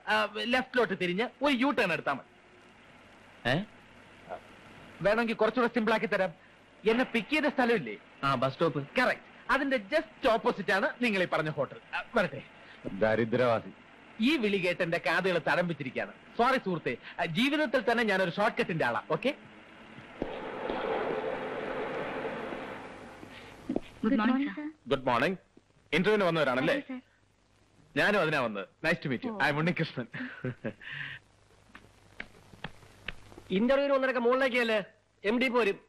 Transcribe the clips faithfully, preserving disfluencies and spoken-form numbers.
ലെഫ്റ്റിലോട്ട് തിരിഞ്ഞ് ഒരു you turn എടുത്താൽ മതി. വേണമെങ്കിൽ കുറച്ചുകൂടെ സിമ്പിൾ ആക്കി തരാം. എന്നെ പിക്ക് ചെയ്ത സ്ഥലമില്ലേ, ആ ബസ് സ്റ്റോപ്പ്, കറക്റ്റ്, അതിന്റെ ജസ്റ്റ് ഓപ്പോസിറ്റ് ആണ് നിങ്ങൾ ഈ പറഞ്ഞ ഹോട്ടൽ. വരട്ടെ. ദരിദ്രവാസി. ഈ വിളി കേട്ട് എന്റെ കാതുകൾ തടംപിച്ചിരിക്കുകയാണ്. സോറി സുഹൃത്തെ, ജീവിതത്തിൽ തന്നെ ഞാനൊരു ഷോർട്ട് കട്ടിന്റെ ആളാ. Okay, good morning sir. Good morning. ഇന്റർവ്യൂവിന് വന്നവരാണല്ലേ? ഞാനും അതിനാ വന്നത്. Nice to meet you. I M Unnikrishnan. ഇന്റർവ്യൂവിന് ഒന്നരക്ക് മുകളിലേക്കല്ലേ എം ഡി പോരും.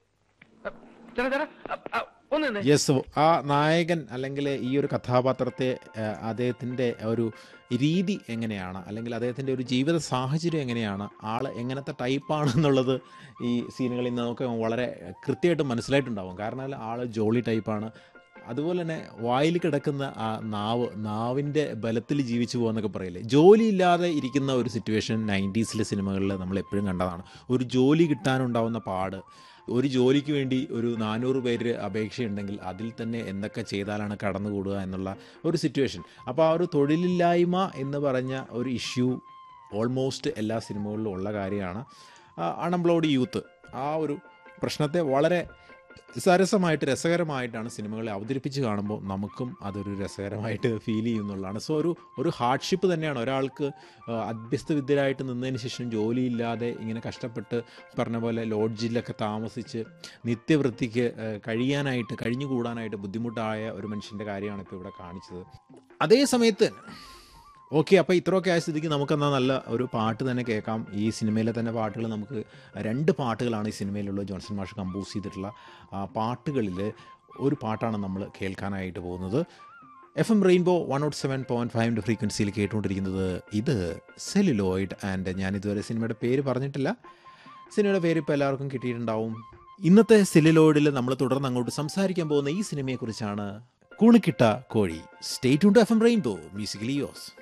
ഒന്ന് യെസ്, ആ നായകൻ അല്ലെങ്കിൽ ഈ ഒരു കഥാപാത്രത്തെ അദ്ദേഹത്തിൻ്റെ ഒരു രീതി എങ്ങനെയാണ്, അല്ലെങ്കിൽ അദ്ദേഹത്തിൻ്റെ ഒരു ജീവിത സാഹചര്യം എങ്ങനെയാണ്, ആൾ എങ്ങനത്തെ ടൈപ്പാണെന്നുള്ളത് ഈ സീനുകളിൽ നിന്ന് നമുക്ക് വളരെ കൃത്യമായിട്ട് മനസ്സിലായിട്ടുണ്ടാവും. കാരണം ആൾ ജോളി ടൈപ്പാണ്. അതുപോലെ തന്നെ വായിൽ കിടക്കുന്ന ആ നാവ്, നാവിൻ്റെ ബലത്തിൽ ജീവിച്ചു പോകുന്നൊക്കെ പറയില്ലേ. ജോലി ഇല്ലാതെ ഇരിക്കുന്ന ഒരു സിറ്റുവേഷൻ നയൻറ്റീസിലെ സിനിമകളിൽ നമ്മൾ എപ്പോഴും കണ്ടതാണ്. ഒരു ജോലി കിട്ടാനുണ്ടാവുന്ന പാട്, ഒരു ജോലിക്ക് വേണ്ടി ഒരു നാനൂറ് പേര് അപേക്ഷയുണ്ടെങ്കിൽ അതിൽ തന്നെ എന്തൊക്കെ ചെയ്താലാണ് കടന്നുകൂടുക എന്നുള്ള ഒരു സിറ്റുവേഷൻ. അപ്പോൾ ആ ഒരു തൊഴിലില്ലായ്മ എന്ന് പറഞ്ഞ ഒരു ഇഷ്യൂ ഓൾമോസ്റ്റ് എല്ലാ സിനിമകളിലും ഉള്ള കാര്യമാണ്. അൺഎംപ്ലോയ്ഡ് യൂത്ത്, ആ ഒരു പ്രശ്നത്തെ വളരെ സരസമായിട്ട് രസകരമായിട്ടാണ് സിനിമകളെ അവതരിപ്പിച്ച് കാണുമ്പോൾ നമുക്കും അതൊരു രസകരമായിട്ട് ഫീൽ ചെയ്യുന്നുള്ളതാണ്. സോ ഒരു ഒരു ഹാർഡ്ഷിപ്പ് തന്നെയാണ് ഒരാൾക്ക് അഭ്യസ്തവിദ്യരായിട്ട് നിന്നതിന് ശേഷം ജോലിയില്ലാതെ ഇങ്ങനെ കഷ്ടപ്പെട്ട് പറഞ്ഞ പോലെ ലോഡ്ജിലൊക്കെ താമസിച്ച് നിത്യവൃത്തിക്ക് കഴിയാനായിട്ട് കഴിഞ്ഞുകൂടാനായിട്ട് ബുദ്ധിമുട്ടായ ഒരു മനുഷ്യൻ്റെ കാര്യമാണ് ഇപ്പോൾ ഇവിടെ കാണിച്ചത്. അതേ സമയത്ത് ഓക്കെ, അപ്പോൾ ഇത്രയൊക്കെ ആയ സ്ഥിതിക്ക് നമുക്കെന്നാൽ നല്ല ഒരു പാട്ട് തന്നെ കേൾക്കാം. ഈ സിനിമയിലെ തന്നെ പാട്ടുകൾ നമുക്ക് രണ്ട് പാട്ടുകളാണ് ഈ സിനിമയിലുള്ള ജോൺസൺ മാഷ് കമ്പോസ് ചെയ്തിട്ടുള്ള പാട്ടുകളിൽ ഒരു പാട്ടാണ് നമ്മൾ കേൾക്കാനായിട്ട് പോകുന്നത്. F M rainbow one not seven point ഫൈവിൻ്റെ ഫ്രീക്വൻസിയിൽ കേട്ടുകൊണ്ടിരിക്കുന്നത് ഇത് സെല്ലുലോയിഡ്. ആൻഡ് ഞാനിതുവരെ സിനിമയുടെ പേര് പറഞ്ഞിട്ടില്ല. സിനിമയുടെ പേര് ഇപ്പോൾ എല്ലാവർക്കും കിട്ടിയിട്ടുണ്ടാവും. ഇന്നത്തെ സെല്ലുലോയിഡിൽ നമ്മൾ തുടർന്ന് അങ്ങോട്ട് സംസാരിക്കാൻ പോകുന്ന ഈ സിനിമയെക്കുറിച്ചാണ്. കൂണിക്കിട്ട കോഴി. Stay tuned to F M rainbow, musically yours.